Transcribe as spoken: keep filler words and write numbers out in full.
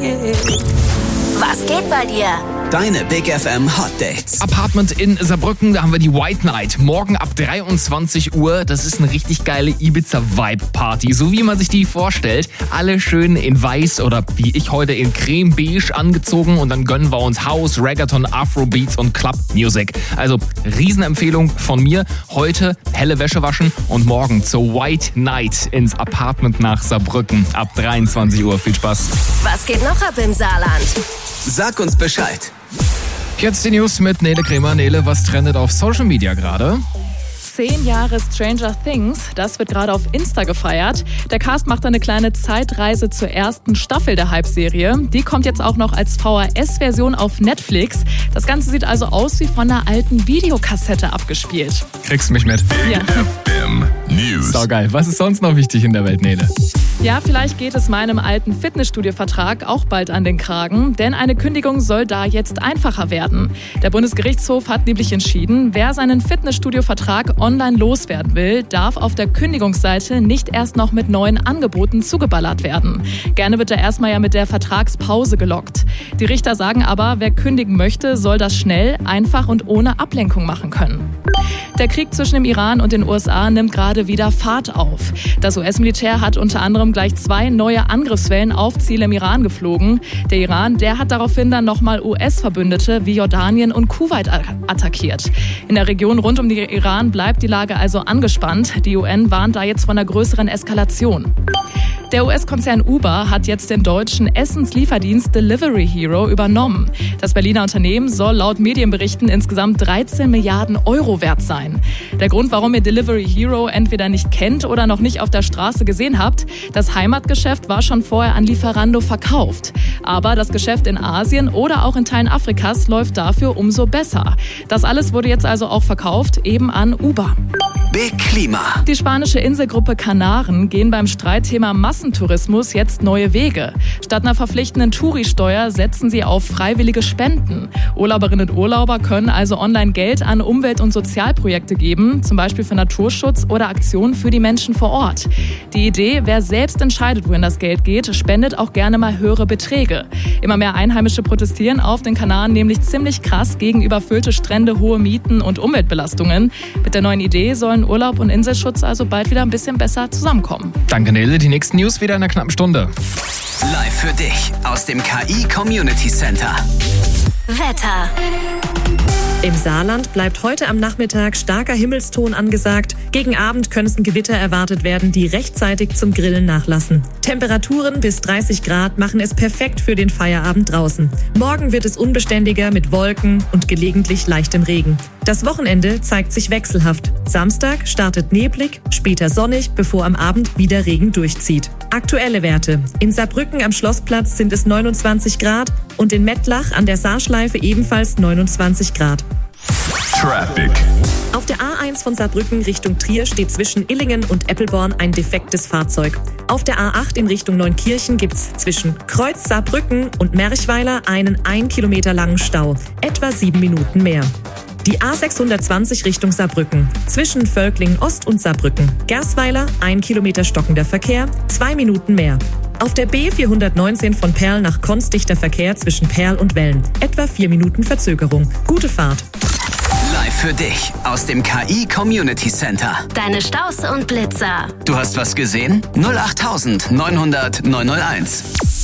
Was geht bei dir? Deine Big F M Hot Dates. Apartment in Saarbrücken, da haben wir die White Night. Morgen ab dreiundzwanzig Uhr. Das ist eine richtig geile Ibiza-Vibe-Party. So wie man sich die vorstellt. Alle schön in weiß oder wie ich heute in creme-beige angezogen. Und dann gönnen wir uns House, Reggaeton, Afrobeats und Club-Music. Also Riesenempfehlung von mir. Heute helle Wäsche waschen und morgen zur White Night ins Apartment nach Saarbrücken. Ab dreiundzwanzig Uhr. Viel Spaß. Was geht noch ab im Saarland? Sag uns Bescheid. Jetzt die News mit Nele Kremer. Nele, was trendet auf Social Media gerade? Zehn Jahre Stranger Things, das wird gerade auf Insta gefeiert. Der Cast macht eine kleine Zeitreise zur ersten Staffel der Hype-Serie. Die kommt jetzt auch noch als V H S-Version auf Netflix. Das Ganze sieht also aus wie von einer alten Videokassette abgespielt. Kriegst mich mit. Ja. News. So geil. Was ist sonst noch wichtig in der Welt, Nele? Ja, vielleicht geht es meinem alten Fitnessstudio-Vertrag auch bald an den Kragen, denn eine Kündigung soll da jetzt einfacher werden. Der Bundesgerichtshof hat nämlich entschieden, wer seinen Fitnessstudio-Vertrag online loswerden will, darf auf der Kündigungsseite nicht erst noch mit neuen Angeboten zugeballert werden. Gerne wird er erstmal ja mit der Vertragspause gelockt. Die Richter sagen aber, wer kündigen möchte, soll das schnell, einfach und ohne Ablenkung machen können. Der Krieg zwischen dem Iran und den U S A nimmt gerade wieder Fahrt auf. Das U S-Militär hat unter anderem gleich zwei neue Angriffswellen auf Ziele im Iran geflogen. Der Iran, der hat daraufhin dann nochmal U S-Verbündete wie Jordanien und Kuwait attackiert. In der Region rund um den Iran bleibt die Lage also angespannt. Die U N warnt da jetzt von einer größeren Eskalation. Der U S-Konzern Uber hat jetzt den deutschen Essenslieferdienst Delivery Hero übernommen. Das Berliner Unternehmen soll laut Medienberichten insgesamt dreizehn Milliarden Euro wert sein. Der Grund, warum ihr Delivery Hero entweder nicht kennt oder noch nicht auf der Straße gesehen habt: Das Heimatgeschäft war schon vorher an Lieferando verkauft. Aber das Geschäft in Asien oder auch in Teilen Afrikas läuft dafür umso besser. Das alles wurde jetzt also auch verkauft, eben an Uber. Big Klima. Die spanische Inselgruppe Kanaren gehen beim Streitthema Massentourismus jetzt neue Wege. Statt einer verpflichtenden Touri-Steuer setzen sie auf freiwillige Spenden. Urlauberinnen und Urlauber können also online Geld an Umwelt- und Sozialprojekte geben, zum Beispiel für Naturschutz oder Aktionen für die Menschen vor Ort. Die Idee, wer selbst entscheidet, wohin das Geld geht, spendet auch gerne mal höhere Beträge. Immer mehr Einheimische protestieren auf den Kanaren nämlich ziemlich krass gegen überfüllte Strände, hohe Mieten und Umweltbelastungen. Mit der neuen Idee sollen Urlaub und Inselschutz also bald wieder ein bisschen besser zusammenkommen. Danke, Nele. Die nächsten News wieder in einer knappen Stunde. Live für dich aus dem K I Community Center. Wetter. Im Saarland bleibt heute am Nachmittag starker Himmelston angesagt. Gegen Abend können Gewitter erwartet werden, die rechtzeitig zum Grillen nachlassen. Temperaturen bis dreißig Grad machen es perfekt für den Feierabend draußen. Morgen wird es unbeständiger mit Wolken und gelegentlich leichtem Regen. Das Wochenende zeigt sich wechselhaft. Samstag startet neblig, später sonnig, bevor am Abend wieder Regen durchzieht. Aktuelle Werte. In Saarbrücken am Schlossplatz sind es neunundzwanzig Grad und in Mettlach an der Saarschleife ebenfalls neunundzwanzig Grad. Traffic. Auf der A eins von Saarbrücken Richtung Trier steht zwischen Illingen und Eppelborn ein defektes Fahrzeug. Auf der A acht in Richtung Neunkirchen gibt's zwischen Kreuz Saarbrücken und Merchweiler einen ein Kilometer langen Stau, etwa sieben Minuten mehr. Die A sechshundertzwanzig Richtung Saarbrücken, zwischen Völklingen Ost und Saarbrücken. Gersweiler, ein Kilometer stockender Verkehr, zwei Minuten mehr. Auf der B vierhundertneunzehn von Perl nach Konz dichter Verkehr zwischen Perl und Wellen, etwa vier Minuten Verzögerung. Gute Fahrt. Live für dich aus dem K I Community Center. Deine Staus und Blitzer. Du hast was gesehen? null acht neunhundert neunhunderт neunhunderteins.